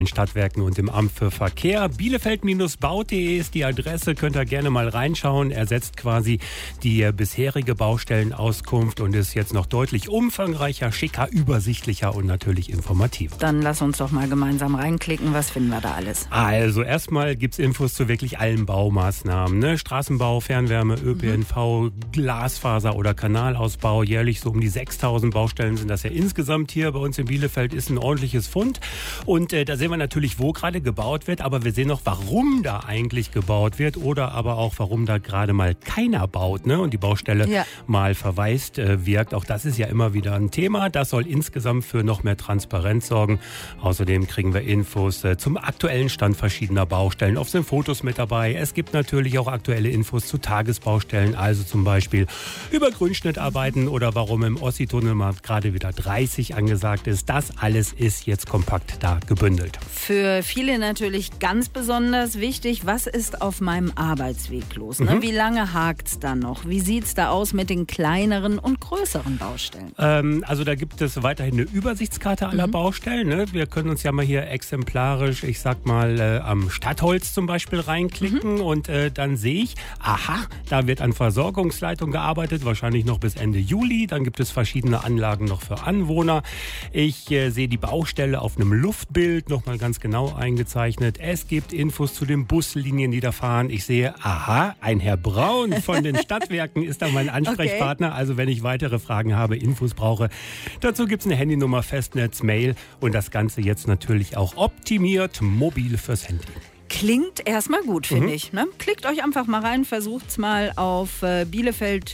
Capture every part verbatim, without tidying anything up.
In Stadtwerken und im Amt für Verkehr. Bielefeld Baut punkt de ist die Adresse, könnt ihr gerne mal reinschauen. Ersetzt quasi die bisherige Baustellenauskunft und ist jetzt noch deutlich umfangreicher, schicker, übersichtlicher und natürlich informativer. Dann lass uns doch mal gemeinsam reinklicken. Was finden wir da alles? Also erstmal gibt es Infos zu wirklich allen Baumaßnahmen. Ne? Straßenbau, Fernwärme, Ö P N V, mhm. Glasfaser oder Kanalausbau. Jährlich so um die sechstausend Baustellen sind das ja insgesamt hier bei uns in Bielefeld. Ist ein ordentliches Fund. Und äh, da sehen wir natürlich, wo gerade gebaut wird, aber wir sehen noch, warum da eigentlich gebaut wird oder aber auch, warum da gerade mal keiner baut, ne? Und die Baustelle ja. mal verwaist äh, wirkt. Auch das ist ja immer wieder ein Thema. Das soll insgesamt für noch mehr Transparenz sorgen. Außerdem kriegen wir Infos äh, zum aktuellen Stand verschiedener Baustellen. Oft sind Fotos mit dabei. Es gibt natürlich auch aktuelle Infos zu Tagesbaustellen, also zum Beispiel über Grünschnittarbeiten oder warum im Ossi-Tunnel mal gerade wieder dreißig angesagt ist. Das alles ist jetzt kompakt da gebündelt. Für viele natürlich ganz besonders wichtig, was ist auf meinem Arbeitsweg los? Ne? Mhm. Wie lange hakt's da noch? Wie sieht's da aus mit den kleineren und größeren Baustellen? Ähm, also da gibt es weiterhin eine Übersichtskarte aller mhm. Baustellen. Ne? Wir können uns ja mal hier exemplarisch, ich sag mal, äh, am Stadtholz zum Beispiel reinklicken mhm. und äh, dann sehe ich, aha, da wird an Versorgungsleitung gearbeitet, wahrscheinlich noch bis Ende Juli. Dann gibt es verschiedene Anlagen noch für Anwohner. Ich äh, sehe die Baustelle auf einem Luftbild nochmal ganz genau eingezeichnet. Es gibt Infos zu den Buslinien, die da fahren. Ich sehe, aha, ein Herr Braun von den Stadtwerken ist da mein Ansprechpartner. Okay. Also wenn ich weitere Fragen habe, Infos brauche. Dazu gibt es eine Handynummer, Festnetz, Mail und das Ganze jetzt natürlich auch optimiert, mobil fürs Handy. Klingt erstmal gut, finde Mhm. ich. Ne? Klickt euch einfach mal rein, versucht's mal auf äh, Bielefeld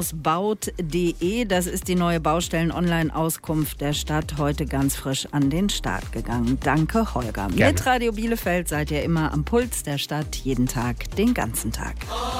Baut punkt de. Das ist die neue Baustellen-Online-Auskunft der Stadt, heute ganz frisch an den Start gegangen. Danke, Holger. Gerne. Mit Radio Bielefeld seid ihr immer am Puls der Stadt, jeden Tag, den ganzen Tag.